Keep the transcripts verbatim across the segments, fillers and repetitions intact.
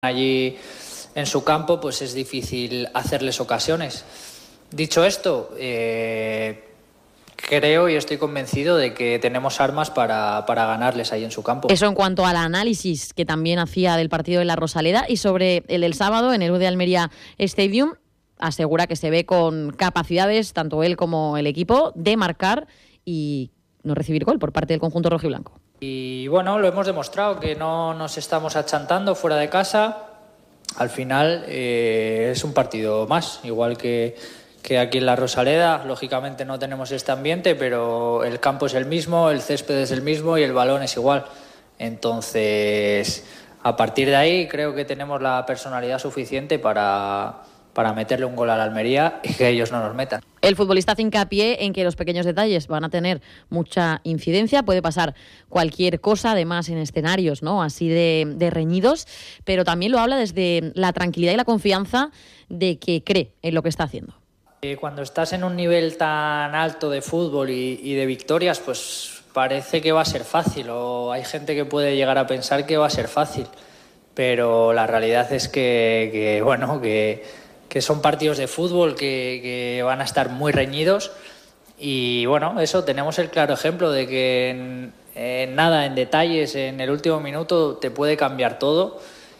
allí en su campo, pues es difícil hacerles ocasiones. Dicho esto, eh, creo y estoy convencido de que tenemos armas para, para ganarles ahí en su campo. Eso en cuanto al análisis que también hacía del partido de la Rosaleda, y sobre el del sábado en el U de Almería Stadium, asegura que se ve con capacidades, tanto él como el equipo, de marcar y no recibir gol por parte del conjunto rojiblanco. Y bueno, lo hemos demostrado, que no nos estamos achantando fuera de casa. Al final eh, es un partido más, igual que, que aquí en la Rosaleda. Lógicamente no tenemos este ambiente, pero el campo es el mismo, el césped es el mismo y el balón es igual. Entonces, a partir de ahí creo que tenemos la personalidad suficiente para, para meterle un gol a la Almería y que ellos no nos metan. El futbolista hace hincapié en que los pequeños detalles van a tener mucha incidencia, puede pasar cualquier cosa, además en escenarios, ¿no?, así de, de reñidos, pero también lo habla desde la tranquilidad y la confianza de que cree en lo que está haciendo. Cuando estás en un nivel tan alto de fútbol y, y de victorias, pues parece que va a ser fácil, o hay gente que puede llegar a pensar que va a ser fácil, pero la realidad es que, que bueno, que... que son partidos de fútbol que, que van a estar muy reñidos y bueno, eso tenemos el claro ejemplo de que en, en nada, en detalles, en el último minuto te puede cambiar todo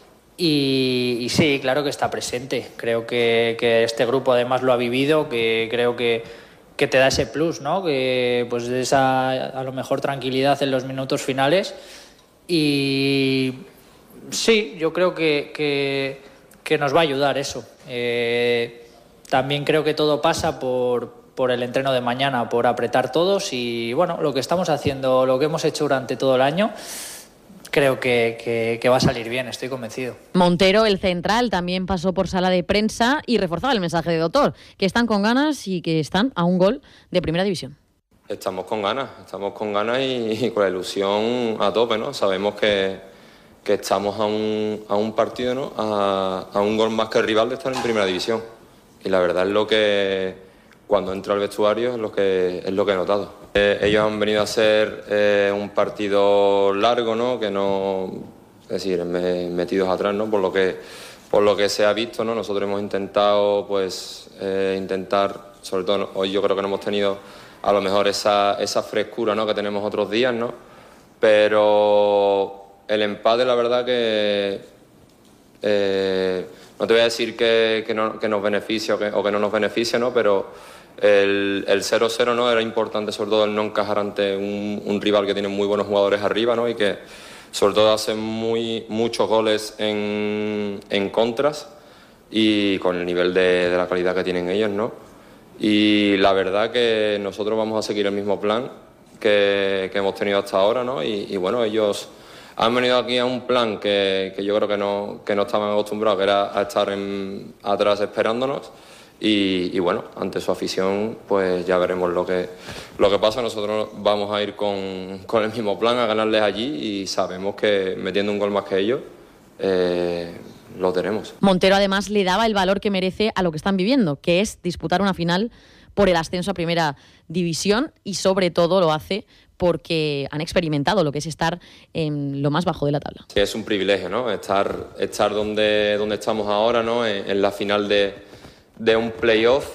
y, y sí, claro que está presente. Creo que, que este grupo además lo ha vivido, que creo que, que te da ese plus, ¿no?, que pues esa a lo mejor tranquilidad en los minutos finales y sí, yo creo que, que que nos va a ayudar eso. Eh, también creo que todo pasa por, por el entreno de mañana, por apretar todos y bueno, lo que estamos haciendo, lo que hemos hecho durante todo el año, creo que, que, que va a salir bien, estoy convencido. Montero, el central, también pasó por sala de prensa y reforzaba el mensaje de Doctor, que están con ganas y que están a un gol de primera división. Estamos con ganas, estamos con ganas y, y con la ilusión a tope, ¿no? Sabemos que que estamos a un, a un partido, ¿no?, a, a un gol más que el rival de estar en primera división. Y la verdad es lo que, cuando entro al vestuario, es lo que, es lo que he notado. Eh, ellos han venido a ser eh, un partido largo, ¿no?, que no, es decir, me, metidos atrás, ¿no?, por lo que, por lo que se ha visto, ¿no? Nosotros hemos intentado, pues, eh, intentar, sobre todo hoy yo creo que no hemos tenido a lo mejor esa, esa frescura, ¿no?, que tenemos otros días, ¿no?, pero el empate, la verdad que eh, no te voy a decir que, que, no, que nos beneficia o que, o que no nos beneficia, ¿no?, pero el, el cero cero, ¿no?, era importante, sobre todo el no encajar ante un, un rival que tiene muy buenos jugadores arriba, ¿no?, y que sobre todo hacen muy, muchos goles en, en contras y con el nivel de, de la calidad que tienen ellos, ¿no? Y la verdad que nosotros vamos a seguir el mismo plan que, que hemos tenido hasta ahora, ¿no? Y, y bueno, ellos han venido aquí a un plan que, que yo creo que no, que no estaban acostumbrados, que era a estar en, atrás esperándonos y, y bueno, ante su afición pues ya veremos lo que, lo que pasa. Nosotros vamos a ir con, con el mismo plan, a ganarles allí y sabemos que metiendo un gol más que ellos eh, lo tenemos. Montero además le daba el valor que merece a lo que están viviendo, que es disputar una final por el ascenso a primera división y sobre todo lo hace porque han experimentado lo que es estar en lo más bajo de la tabla. Sí, es un privilegio, ¿no? Estar, estar donde, donde estamos ahora, ¿no? En, en la final de, de un playoff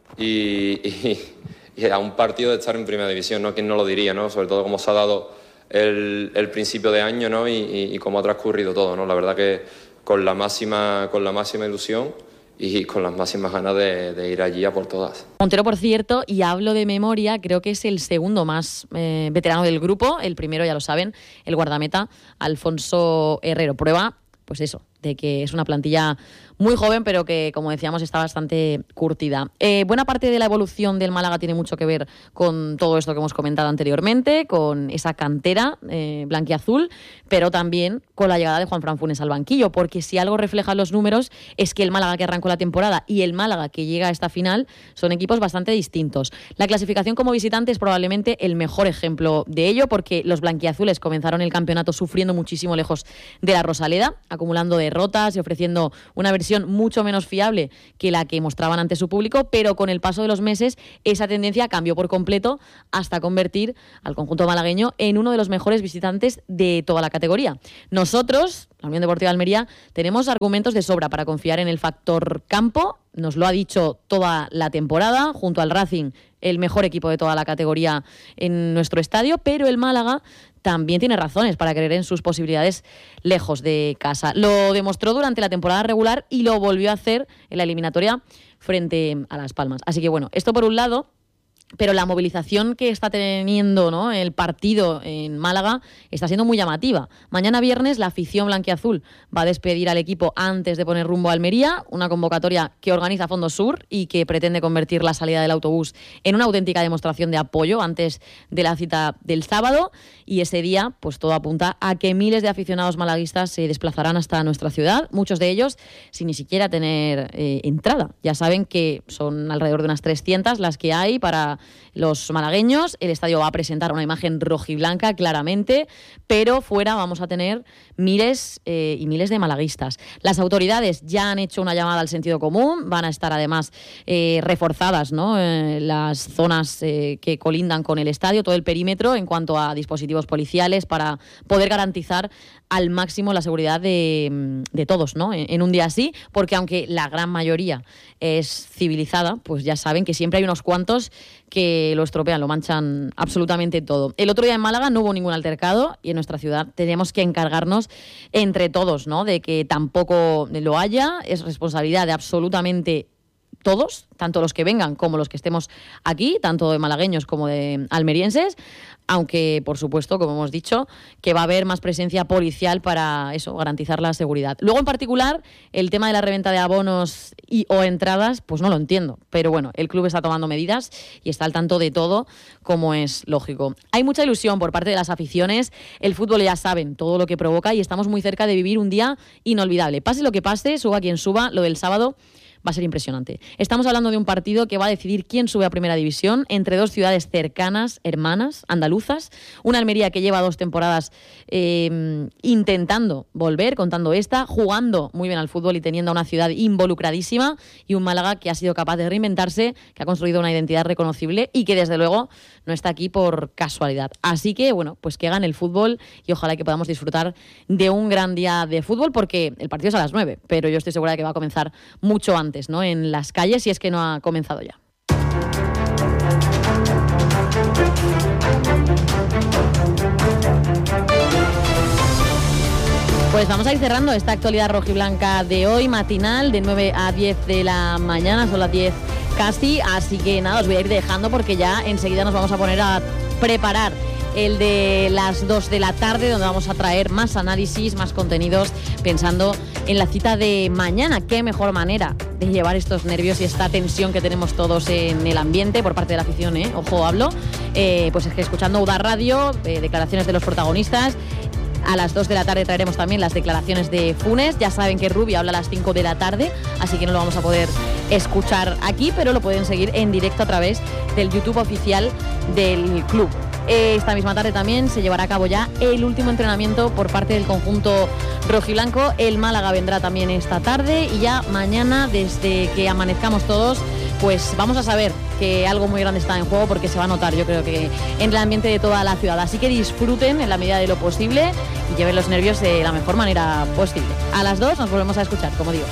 y, y, y a un partido de estar en primera división, ¿no? ¿Quién no lo diría, ¿no? Sobre todo cómo se ha dado el, el principio de año, ¿no? Y, y, y cómo ha transcurrido todo, ¿no? La verdad que con la máxima, con la máxima ilusión y con las máximas ganas de, de ir allí a por todas. Montero, por cierto, y hablo de memoria, creo que es el segundo más eh, veterano del grupo. El primero, ya lo saben, el guardameta Alfonso Herrero. Prueba, pues eso, de que es una plantilla muy joven, pero que, como decíamos, está bastante curtida. Eh, buena parte de la evolución del Málaga tiene mucho que ver con todo esto que hemos comentado anteriormente, con esa cantera eh, blanquiazul, pero también con la llegada de Juanfran Funes al banquillo, porque si algo reflejan los números es que el Málaga que arrancó la temporada y el Málaga que llega a esta final son equipos bastante distintos. La clasificación como visitante es probablemente el mejor ejemplo de ello, porque los blanquiazules comenzaron el campeonato sufriendo muchísimo lejos de la Rosaleda, acumulando derrotas derrotas y ofreciendo una versión mucho menos fiable que la que mostraban ante su público, pero con el paso de los meses esa tendencia cambió por completo hasta convertir al conjunto malagueño en uno de los mejores visitantes de toda la categoría. Nosotros, la Unión Deportiva de Almería, tenemos argumentos de sobra para confiar en el factor campo. Nos lo ha dicho toda la temporada, junto al Racing, el mejor equipo de toda la categoría en nuestro estadio, pero el Málaga también tiene razones para creer en sus posibilidades lejos de casa. Lo demostró durante la temporada regular y lo volvió a hacer en la eliminatoria frente a Las Palmas. Así que bueno, esto por un lado. Pero la movilización que está teniendo, ¿no?, el partido en Málaga está siendo muy llamativa. Mañana viernes la afición blanquiazul va a despedir al equipo antes de poner rumbo a Almería, una convocatoria que organiza Fondo Sur y que pretende convertir la salida del autobús en una auténtica demostración de apoyo antes de la cita del sábado. Y ese día, pues todo apunta a que miles de aficionados malaguistas se desplazarán hasta nuestra ciudad, muchos de ellos sin ni siquiera tener eh, entrada. Ya saben que son alrededor de unas trescientas las que hay para los malagueños. El estadio va a presentar una imagen rojiblanca claramente, pero fuera vamos a tener miles eh, y miles de malaguistas. Las autoridades ya han hecho una llamada al sentido común, van a estar además eh, reforzadas, ¿no?, eh, las zonas eh, que colindan con el estadio, todo el perímetro en cuanto a dispositivos policiales para poder garantizar al máximo la seguridad de, de todos, ¿no?, en, en un día así, porque aunque la gran mayoría es civilizada, pues ya saben que siempre hay unos cuantos que lo estropean, lo manchan absolutamente todo. El otro día en Málaga no hubo ningún altercado y en nuestra ciudad tenemos que encargarnos entre todos, ¿no?, de que tampoco lo haya. Es responsabilidad de absolutamente todos, tanto los que vengan como los que estemos aquí, tanto de malagueños como de almerienses, aunque, por supuesto, como hemos dicho, que va a haber más presencia policial para eso, garantizar la seguridad. Luego, en particular, el tema de la reventa de abonos y o entradas, pues no lo entiendo. Pero bueno, el club está tomando medidas y está al tanto de todo, como es lógico. Hay mucha ilusión por parte de las aficiones. El fútbol, ya saben, todo lo que provoca y estamos muy cerca de vivir un día inolvidable. Pase lo que pase, suba quien suba, lo del sábado va a ser impresionante. Estamos hablando de un partido que va a decidir quién sube a Primera División entre dos ciudades cercanas, hermanas, andaluzas. Una Almería que lleva dos temporadas eh, intentando volver, contando esta, jugando muy bien al fútbol y teniendo una ciudad involucradísima, y un Málaga que ha sido capaz de reinventarse, que ha construido una identidad reconocible y que desde luego no está aquí por casualidad. Así que, bueno, pues que gane el fútbol y ojalá que podamos disfrutar de un gran día de fútbol, porque el partido es a las nueve, pero yo estoy segura de que va a comenzar mucho antes, ¿no?, en las calles, si es que no ha comenzado ya. Pues vamos a ir cerrando esta actualidad rojiblanca de hoy, matinal, de nueve a diez de la mañana, son las diez casi, así que nada, os voy a ir dejando porque ya enseguida nos vamos a poner a preparar el de las dos de la tarde, donde vamos a traer más análisis, más contenidos, pensando en la cita de mañana. Qué mejor manera de llevar estos nervios y esta tensión que tenemos todos en el ambiente por parte de la afición, ¿eh? Ojo, hablo. Eh, pues es que escuchando Udar Radio, eh, declaraciones de los protagonistas. A las dos de la tarde traeremos también las declaraciones de Funes. Ya saben que Rubio habla a las cinco de la tarde, así que no lo vamos a poder escuchar aquí, pero lo pueden seguir en directo a través del YouTube oficial del club. Esta misma tarde también se llevará a cabo ya el último entrenamiento por parte del conjunto rojiblanco. El Málaga vendrá también esta tarde y ya mañana, desde que amanezcamos todos, pues vamos a saber que algo muy grande está en juego, porque se va a notar, yo creo que en el ambiente de toda la ciudad. Así que disfruten en la medida de lo posible y lleven los nervios de la mejor manera posible. A las dos nos volvemos a escuchar, como digo.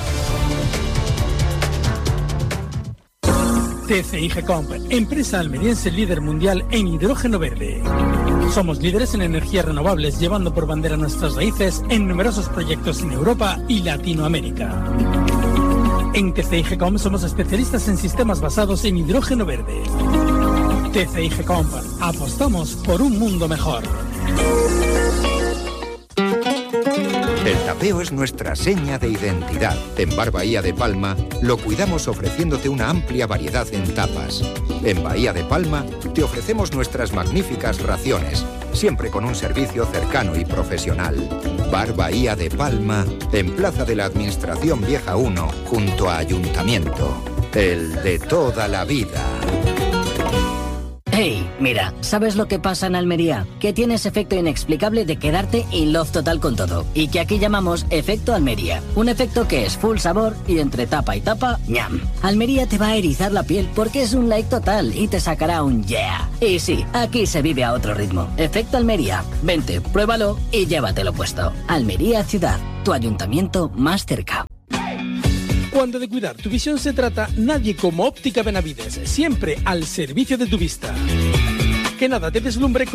T C I Gecomp, empresa almeriense líder mundial en hidrógeno verde. Somos líderes en energías renovables, llevando por bandera nuestras raíces en numerosos proyectos en Europa y Latinoamérica. En T C I Gecomp somos especialistas en sistemas basados en hidrógeno verde. T C I Gecomp, apostamos por un mundo mejor. El tapeo es nuestra seña de identidad. En Bar Bahía de Palma lo cuidamos ofreciéndote una amplia variedad en tapas. En Bahía de Palma te ofrecemos nuestras magníficas raciones, siempre con un servicio cercano y profesional. Bar Bahía de Palma, en Plaza de la Administración Vieja uno, junto a Ayuntamiento. El de toda la vida. Hey, mira, ¿sabes lo que pasa en Almería? Que tienes efecto inexplicable de quedarte in love total con todo. Y que aquí llamamos efecto Almería. Un efecto que es full sabor y entre tapa y tapa, ñam. Almería te va a erizar la piel porque es un like total y te sacará un yeah. Y sí, aquí se vive a otro ritmo. Efecto Almería. Vente, pruébalo y llévatelo puesto. Almería Ciudad, tu ayuntamiento más cerca. Cuando de cuidar tu visión se trata, nadie como Óptica Benavides, siempre al servicio de tu vista. Que nada te deslumbre con